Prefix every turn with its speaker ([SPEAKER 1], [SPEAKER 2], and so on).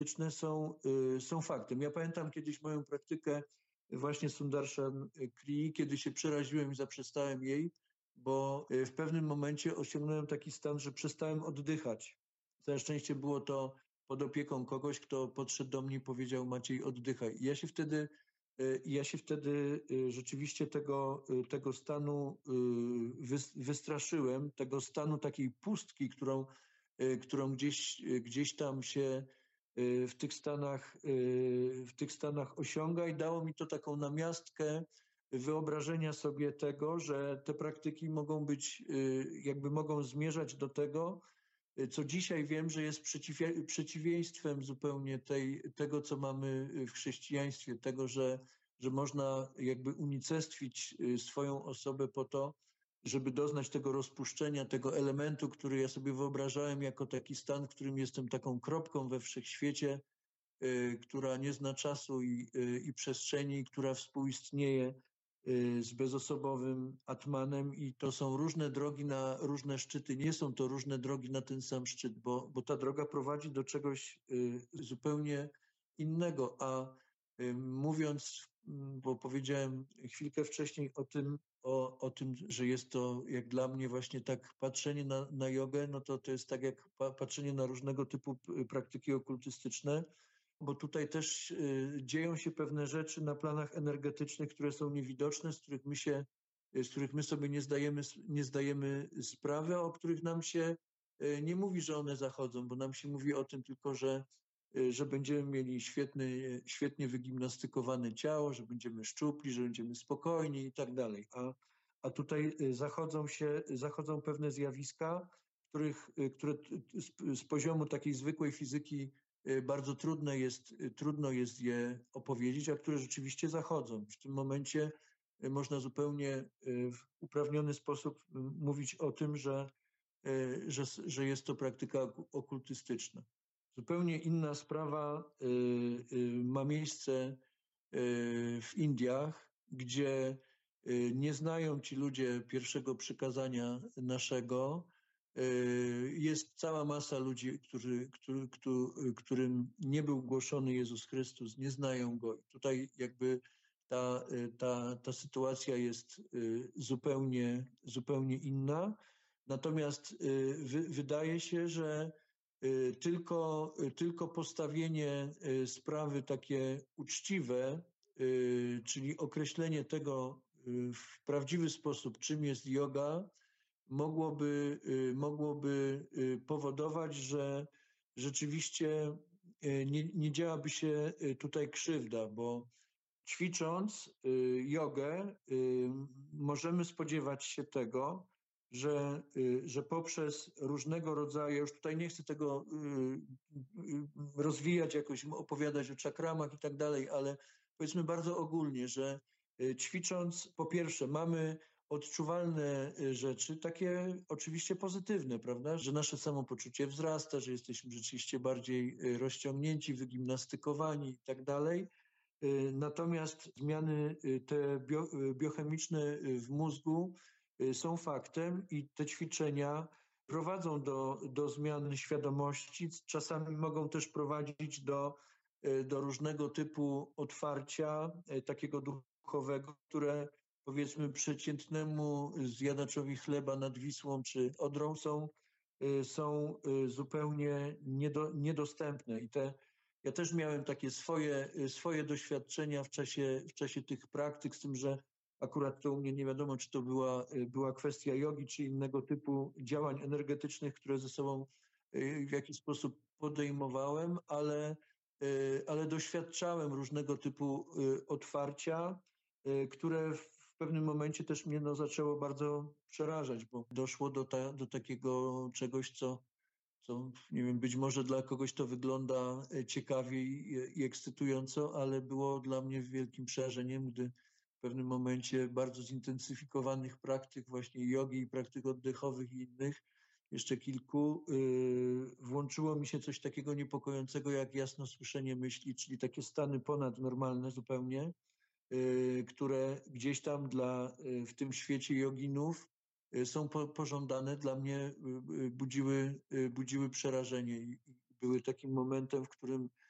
[SPEAKER 1] są faktem. Ja pamiętam kiedyś moją praktykę właśnie Sundarshan Kriyi, kiedy się przeraziłem i zaprzestałem jej, bo w pewnym momencie osiągnąłem taki stan, że przestałem oddychać. Całe szczęście było to pod opieką kogoś, kto podszedł do mnie i powiedział: Maciej, oddychaj. I ja się wtedy rzeczywiście tego stanu wystraszyłem, tego stanu takiej pustki, którą gdzieś tam się w tych stanach osiąga, i dało mi to taką namiastkę wyobrażenia sobie tego, że te praktyki mogą zmierzać do tego, co dzisiaj wiem, że jest przeciwieństwem zupełnie tego, co mamy w chrześcijaństwie, tego, że można jakby unicestwić swoją osobę po to, żeby doznać tego rozpuszczenia, tego elementu, który ja sobie wyobrażałem jako taki stan, w którym jestem taką kropką we wszechświecie, która nie zna czasu i przestrzeni, która współistnieje z bezosobowym Atmanem, i to są różne drogi na różne szczyty. Nie są to różne drogi na ten sam szczyt, bo ta droga prowadzi do czegoś zupełnie innego. A mówiąc, bo powiedziałem chwilkę wcześniej o tym, że jest to jak dla mnie właśnie tak patrzenie na jogę, no to jest tak jak patrzenie na różnego typu praktyki okultystyczne, bo tutaj też dzieją się pewne rzeczy na planach energetycznych, które są niewidoczne, z których my sobie nie zdajemy sprawy, a o których nam się nie mówi, że one zachodzą, bo nam się mówi o tym tylko, że będziemy mieli świetnie wygimnastykowane ciało, że będziemy szczupli, że będziemy spokojni i tak dalej. A tutaj zachodzą pewne zjawiska, które z poziomu takiej zwykłej fizyki bardzo trudno jest je opowiedzieć, a które rzeczywiście zachodzą. W tym momencie można zupełnie w uprawniony sposób mówić o tym, że jest to praktyka okultystyczna. Zupełnie inna sprawa ma miejsce w Indiach, gdzie nie znają ci ludzie pierwszego przykazania naszego. Jest cała masa ludzi, którym nie był głoszony Jezus Chrystus, nie znają Go. I tutaj jakby ta sytuacja jest zupełnie inna. Natomiast wydaje się, że tylko postawienie sprawy takie uczciwe, czyli określenie tego w prawdziwy sposób, czym jest joga, mogłoby powodować, że rzeczywiście nie działaby się tutaj krzywda, bo ćwicząc jogę możemy spodziewać się tego, że poprzez różnego rodzaju, już tutaj nie chcę tego rozwijać, jakoś opowiadać o czakramach i tak dalej, ale powiedzmy bardzo ogólnie, że ćwicząc, po pierwsze, mamy odczuwalne rzeczy, takie oczywiście pozytywne, prawda? Że nasze samopoczucie wzrasta, że jesteśmy rzeczywiście bardziej rozciągnięci, wygimnastykowani i tak dalej. Natomiast zmiany te biochemiczne w mózgu są faktem i te ćwiczenia prowadzą do zmian świadomości. Czasami mogą też prowadzić do różnego typu otwarcia takiego duchowego, które powiedzmy przeciętnemu zjadaczowi chleba nad Wisłą czy Odrą są zupełnie niedostępne. Ja też miałem takie swoje doświadczenia w czasie tych praktyk, z tym, że akurat to u mnie nie wiadomo, czy to była kwestia jogi, czy innego typu działań energetycznych, które ze sobą w jakiś sposób podejmowałem, ale doświadczałem różnego typu otwarcia, które w pewnym momencie też mnie zaczęło bardzo przerażać, bo doszło do takiego czegoś, co nie wiem, być może dla kogoś to wygląda ciekawie i ekscytująco, ale było dla mnie wielkim przerażeniem, gdy w pewnym momencie bardzo zintensyfikowanych praktyk właśnie jogi i praktyk oddechowych i innych, jeszcze kilku, włączyło mi się coś takiego niepokojącego jak jasno słyszenie myśli, czyli takie stany ponadnormalne zupełnie, które gdzieś tam w tym świecie joginów są pożądane, dla mnie budziły przerażenie i były takim momentem, w którym